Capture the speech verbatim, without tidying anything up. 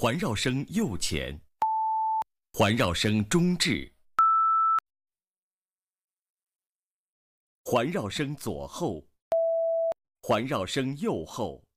环绕声右前，环绕声中置，环绕声左后，环绕声右后。